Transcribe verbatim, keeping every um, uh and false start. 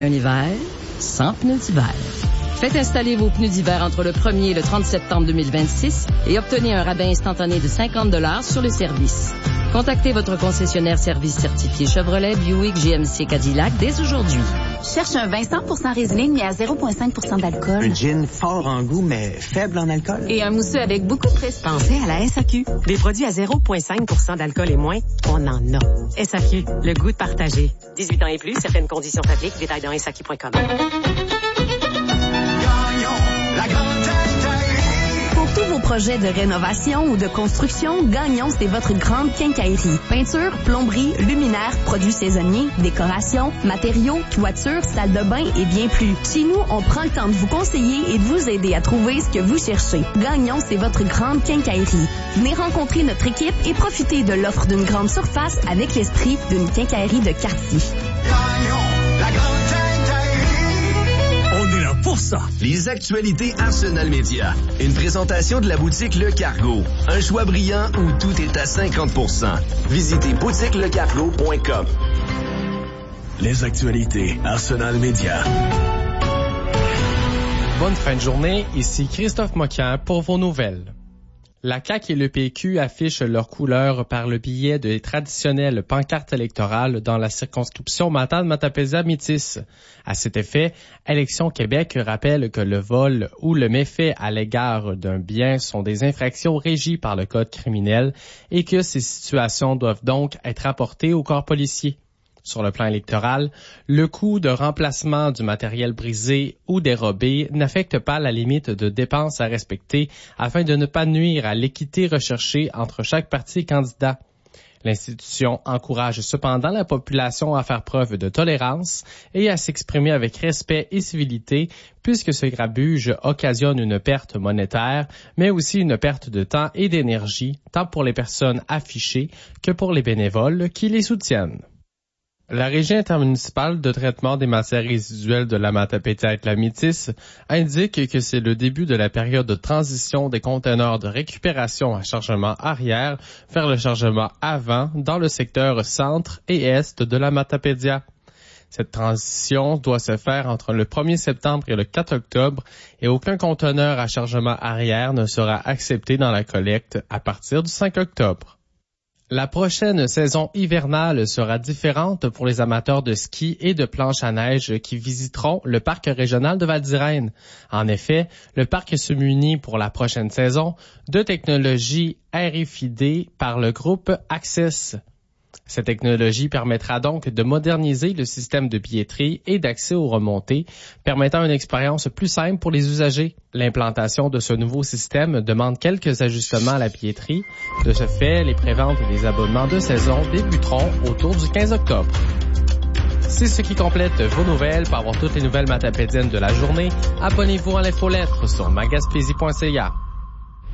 Un hiver sans pneus d'hiver. Faites installer vos pneus d'hiver entre le premier et le trente septembre deux mille vingt-six et obtenez un rabais instantané de cinquante dollars sur le service. Contactez votre concessionnaire service certifié Chevrolet, Buick, G M C, Cadillac dès aujourd'hui. Cherche un vin cent pour cent Riesling mais à zéro virgule cinq pour cent d'alcool. Un gin fort en goût mais faible en alcool. Et un mousseux avec beaucoup de pression. Pensez à la S A Q. Des produits à zéro virgule cinq pour cent d'alcool et moins, on en a. S A Q, le goût de partager. dix-huit ans et plus, certaines conditions s'appliquent. Détails dans S A Q point com. Pour tous vos projets de rénovation ou de construction, Gagnon, c'est votre grande quincaillerie. Peinture, plomberie, luminaires, produits saisonniers, décoration, matériaux, toiture, salle de bain et bien plus. Chez nous, on prend le temps de vous conseiller et de vous aider à trouver ce que vous cherchez. Gagnon, c'est votre grande quincaillerie. Venez rencontrer notre équipe et profitez de l'offre d'une grande surface avec l'esprit d'une quincaillerie de quartier. Gagnon, la grande pour ça. Les actualités Arsenal Média. Une présentation de la boutique Le Cargo. Un choix brillant où tout est à cinquante pour cent. Visitez boutique le cargo point com. Les actualités Arsenal Média. Bonne fin de journée, ici Christophe Moquin pour vos nouvelles. La C A Q et le P Q affichent leurs couleurs par le biais des traditionnelles pancartes électorales dans la circonscription Matane-Matapédia-Métis. À cet effet, Élections Québec rappelle que le vol ou le méfait à l'égard d'un bien sont des infractions régies par le code criminel et que ces situations doivent donc être rapportées au corps policier. Sur le plan électoral, le coût de remplacement du matériel brisé ou dérobé n'affecte pas la limite de dépenses à respecter afin de ne pas nuire à l'équité recherchée entre chaque parti candidat. L'institution encourage cependant la population à faire preuve de tolérance et à s'exprimer avec respect et civilité puisque ce grabuge occasionne une perte monétaire, mais aussi une perte de temps et d'énergie, tant pour les personnes affichées que pour les bénévoles qui les soutiennent. La Régie intermunicipale de traitement des matières résiduelles de la Matapédia-Métis indique que c'est le début de la période de transition des conteneurs de récupération à chargement arrière vers le chargement avant dans le secteur centre et est de la Matapédia. Cette transition doit se faire entre le premier septembre et le quatre octobre et aucun conteneur à chargement arrière ne sera accepté dans la collecte à partir du cinq octobre. La prochaine saison hivernale sera différente pour les amateurs de ski et de planche à neige qui visiteront le parc régional de Val-d'Irène. En effet, le parc se munit pour la prochaine saison de technologies R F I D par le groupe Access. Cette technologie permettra donc de moderniser le système de billetterie et d'accès aux remontées, permettant une expérience plus simple pour les usagers. L'implantation de ce nouveau système demande quelques ajustements à la billetterie. De ce fait, les préventes et les abonnements de saison débuteront autour du quinze octobre. C'est ce qui complète vos nouvelles. Pour avoir toutes les nouvelles matapédiennes de la journée, abonnez-vous à l'infolettre sur magaspésie point c a.